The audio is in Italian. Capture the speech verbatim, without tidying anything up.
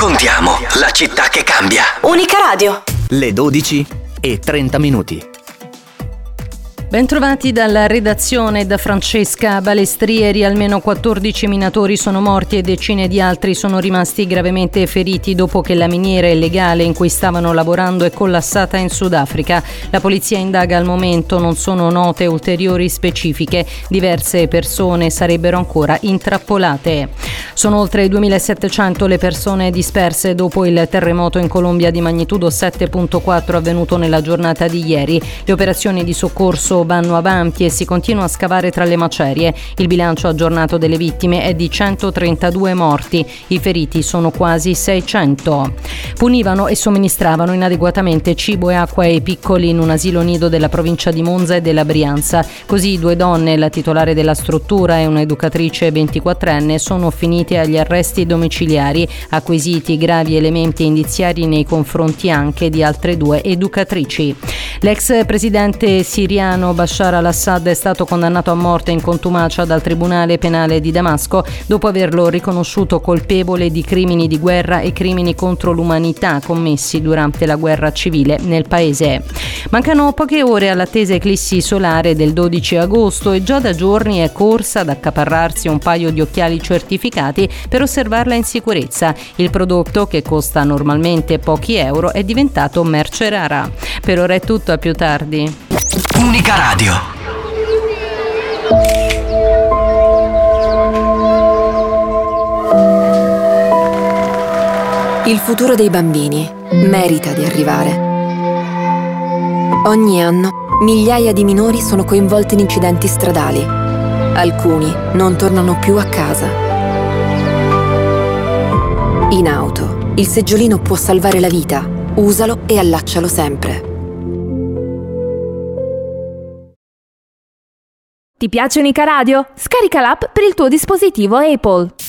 Raccontiamo la città che cambia. Unica Radio. Le dodici e trenta minuti. Bentrovati dalla redazione da Francesca Balestrieri. Almeno quattordici minatori sono morti e decine di altri sono rimasti gravemente feriti dopo che la miniera illegale in cui stavano lavorando è collassata in Sudafrica. La polizia indaga al momento, non sono note ulteriori specifiche. Diverse persone sarebbero ancora intrappolate. Sono oltre duemilasettecento le persone disperse dopo il terremoto in Colombia di magnitudo sette virgola quattro avvenuto nella giornata di ieri. Le operazioni di soccorso vanno avanti e si continua a scavare tra le macerie. Il bilancio aggiornato delle vittime è di centotrentadue morti, i feriti sono quasi seicento. Punivano e somministravano inadeguatamente cibo e acqua ai piccoli in un asilo nido della provincia di Monza e della Brianza. Così due donne, la titolare della struttura e un'educatrice ventiquattrenne, sono finite agli arresti domiciliari, acquisiti gravi elementi indiziari nei confronti anche di altre due educatrici. L'ex presidente siriano Bashar al-Assad è stato condannato a morte in contumacia dal Tribunale Penale di Damasco dopo averlo riconosciuto colpevole di crimini di guerra e crimini contro l'umanità commessi durante la guerra civile nel paese. Mancano poche ore all'attesa eclissi solare del dodici agosto e già da giorni è corsa ad accaparrarsi un paio di occhiali certificati per osservarla in sicurezza. Il prodotto, che costa normalmente pochi euro, è diventato merce rara. Per ora è tutto, a più tardi. Unica Radio. Il futuro dei bambini merita di arrivare. Ogni anno migliaia di minori sono coinvolti in incidenti stradali. Alcuni non tornano più a casa. In auto, il seggiolino può salvare la vita. Usalo e allaccialo sempre. Ti piace Unica Radio? Scarica l'app per il tuo dispositivo Apple.